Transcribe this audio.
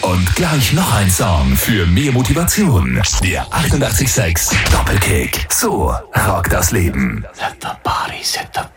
Und gleich noch ein Song für mehr Motivation. Der 88,6 Doppelkick. So rockt das Leben. Set the body, set the